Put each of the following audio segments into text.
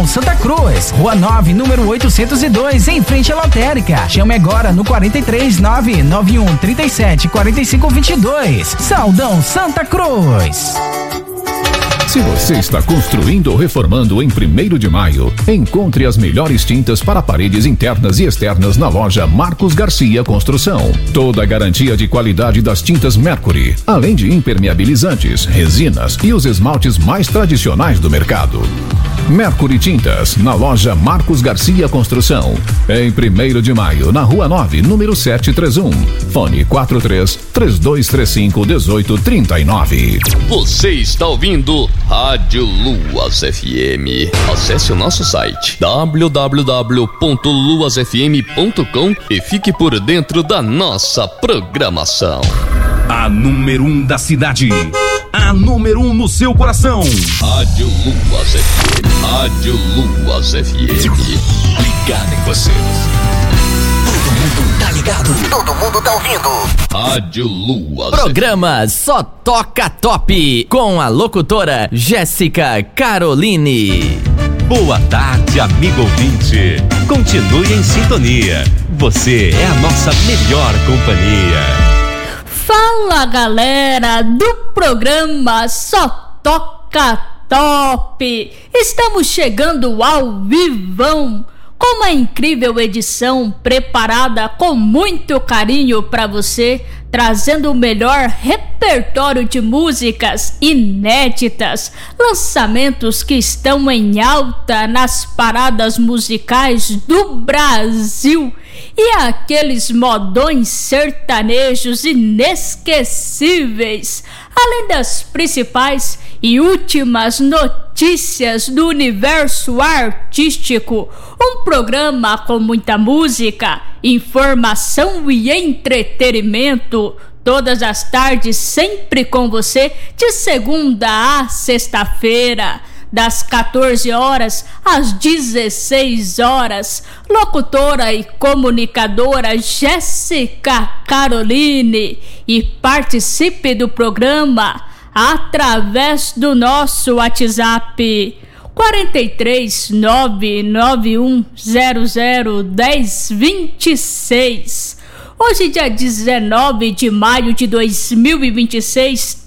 Santa Cruz, Rua 9, número 802, em frente à lotérica. Chame agora no 43991374522. Saldão Santa Cruz. Se você está construindo ou reformando em 1º de Maio, encontre as melhores tintas para paredes internas e externas na loja Marcos Garcia Construção. Toda a garantia de qualidade das tintas Mercury, além de impermeabilizantes, resinas e os esmaltes mais tradicionais do mercado. Mercury Tintas, na loja Marcos Garcia Construção. Em 1º de Maio, na Rua 9, número 731. Fone 43-3235-1839. Você está ouvindo Rádio Luas FM. Acesse o nosso site www.luasfm.com e fique por dentro da nossa programação. A número 1 da cidade. A número 1 no seu coração. Rádio Luas FM. Rádio Luas FM. Ligado em você. Todo mundo tá ligado. Todo mundo tá ouvindo. Rádio Luas. Programa Só Toca Top, com a locutora Jéssica Caroline. Boa tarde, amigo ouvinte. Continue em sintonia. Você é a nossa melhor companhia. Fala, galera do programa Só Toca Top. Estamos chegando ao vivão com uma incrível edição preparada com muito carinho para você, trazendo o melhor repertório de músicas inéditas, lançamentos que estão em alta nas paradas musicais do Brasil e aqueles modões sertanejos inesquecíveis, além das principais e últimas notícias do universo artístico. Um programa com muita música, informação e entretenimento, todas as tardes, sempre com você, de segunda a sexta-feira, das 14 horas às 16 horas. Locutora e comunicadora Jéssica Caroline. E participe do programa através do nosso WhatsApp 43991001026. Hoje, dia 19 de maio de 2026,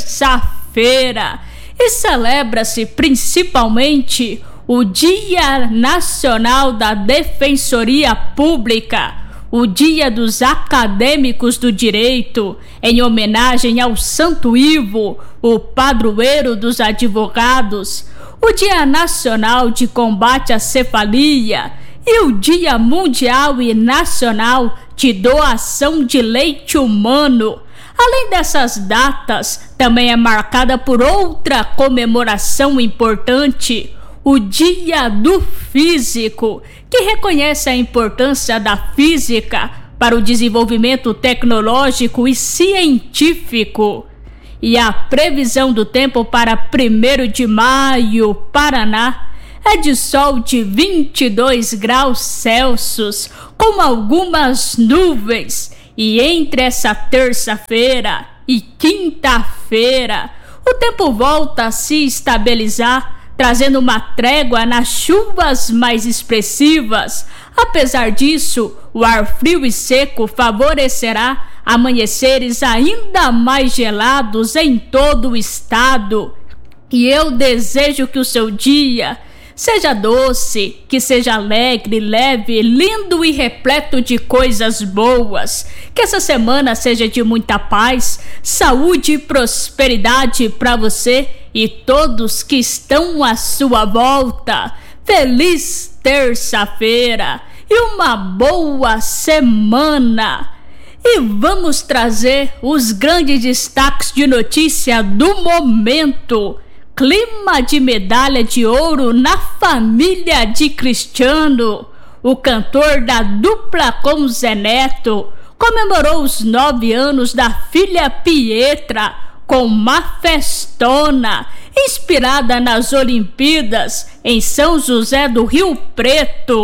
terça-feira, e celebra-se principalmente o Dia Nacional da Defensoria Pública, o Dia dos Acadêmicos do Direito, em homenagem ao Santo Ivo, o padroeiro dos advogados, o Dia Nacional de Combate à Cefalia e o Dia Mundial e Nacional de Doação de Leite Humano. Além dessas datas, também é marcada por outra comemoração importante, o Dia do Físico, que reconhece a importância da física para o desenvolvimento tecnológico e científico. E a previsão do tempo para 1º de maio, Paraná, é de sol de 22 graus Celsius, com algumas nuvens. E entre essa terça-feira e quinta-feira, o tempo volta a se estabilizar, trazendo uma trégua nas chuvas mais expressivas. Apesar disso, o ar frio e seco favorecerá amanheceres ainda mais gelados em todo o estado. E eu desejo que o seu dia seja doce, que seja alegre, leve, lindo e repleto de coisas boas. Que essa semana seja de muita paz, saúde e prosperidade para você e todos que estão à sua volta. Feliz terça-feira e uma boa semana. E vamos trazer os grandes destaques de notícia do momento. Clima de medalha de ouro na família de Cristiano. O cantor da dupla com Zé Neto comemorou os 9 anos da filha Pietra com uma festona inspirada nas Olimpíadas em São José do Rio Preto.